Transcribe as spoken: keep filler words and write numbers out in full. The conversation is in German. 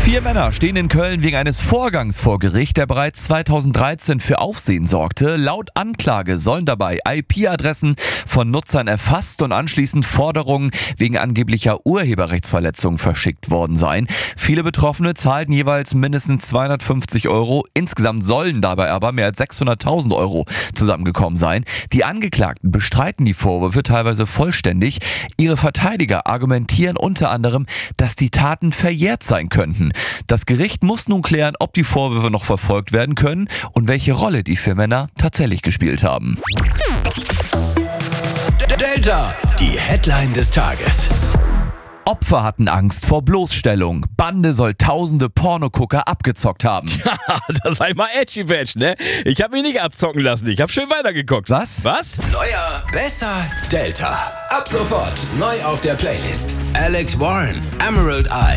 Vier Männer stehen in Köln wegen eines Vorgangs vor Gericht, der bereits zweitausenddreizehn für Aufsehen sorgte. Laut Anklage sollen dabei I P-Adressen von Nutzern erfasst und anschließend Forderungen wegen angeblicher Urheberrechtsverletzungen verschickt worden sein. Viele Betroffene zahlten jeweils mindestens zweihundertfünfzig Euro. Insgesamt sollen dabei aber mehr als sechshunderttausend Euro zusammengekommen sein. Die Angeklagten bestreiten die Vorwürfe teilweise vollständig. Ihre Verteidiger argumentieren unter anderem, dass die Taten verjährt sein könnten. Das Gericht muss nun klären, ob die Vorwürfe noch verfolgt werden können und welche Rolle die vier Männer tatsächlich gespielt haben. Delta, die Headline des Tages. Opfer hatten Angst vor Bloßstellung. Bande soll tausende Pornogucker abgezockt haben. Das ist einmal edgy badge, ne? Ich hab mich nicht abzocken lassen, ich hab schön weitergeguckt. Was? Was? Neuer, besser, Delta. Ab sofort neu auf der Playlist. Alex Warren, Emerald Eye.